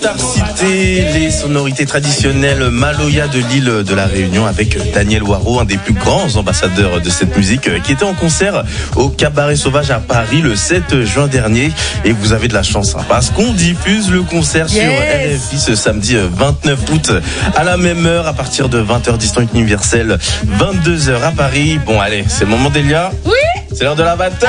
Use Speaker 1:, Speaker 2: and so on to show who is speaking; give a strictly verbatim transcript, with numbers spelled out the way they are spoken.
Speaker 1: Star Cité, les sonorités traditionnelles Maloya de l'île de la Réunion avec Daniel Waro, un des plus grands ambassadeurs de cette musique, qui était en concert au Cabaret Sauvage à Paris le sept juin dernier. Et vous avez de la chance, hein, parce qu'on diffuse le concert yes. sur R F I ce samedi vingt-neuf août à la même heure, à partir de vingt heures distance universelle, vingt-deux heures à Paris. Bon allez, c'est le moment d'Elia.
Speaker 2: Oui.
Speaker 1: C'est l'heure de la bataille.